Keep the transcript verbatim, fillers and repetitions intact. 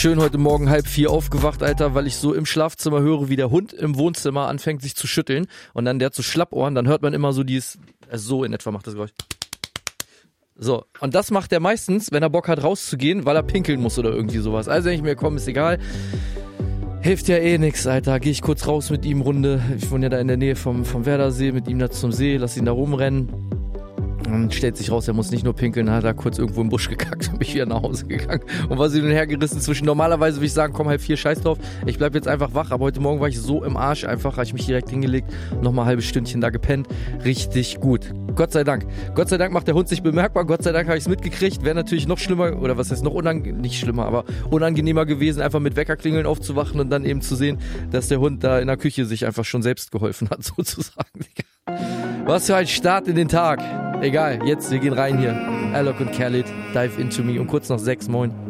schön heute Morgen halb vier aufgewacht, Alter, weil ich so im Schlafzimmer höre, wie der Hund im Wohnzimmer anfängt sich zu schütteln und dann der hat so Schlappohren, dann hört man immer so dieses, also so in etwa macht das Geräusch. So, und das macht er meistens, wenn er Bock hat rauszugehen, weil er pinkeln muss oder irgendwie sowas. Also denke ich mir, komm, ist egal. Hilft ja eh nix, Alter. Geh ich kurz raus mit ihm, Runde. Ich wohne ja da in der Nähe vom, vom Werdersee, mit ihm da zum See, lass ihn da rumrennen. Und stellt sich raus, er muss nicht nur pinkeln, hat er kurz irgendwo im Busch gekackt und bin ich wieder nach Hause gegangen. Und war sie hin und her gerissen zwischen, normalerweise würde ich sagen, komm, halb vier, scheiß drauf. Ich bleib jetzt einfach wach, aber heute Morgen war ich so im Arsch einfach, habe ich mich direkt hingelegt, nochmal ein halbes Stündchen da gepennt. Richtig gut. Gott sei Dank. Gott sei Dank macht der Hund sich bemerkbar, Gott sei Dank habe ich es mitgekriegt. Wäre natürlich noch schlimmer, oder was heißt noch unangenehmer, nicht schlimmer, aber unangenehmer gewesen, einfach mit Weckerklingeln aufzuwachen und dann eben zu sehen, dass der Hund da in der Küche sich einfach schon selbst geholfen hat, sozusagen. Was für ein Start in den Tag. Egal, jetzt, wir gehen rein hier. Alok und Khalid, Dive Into Me um kurz nach sechs, moin.